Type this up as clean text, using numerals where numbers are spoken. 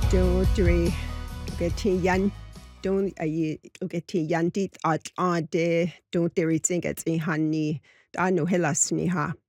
Don't dre get yan don't get yan dit at de don't there think it's a honey. I know hellas ni ha.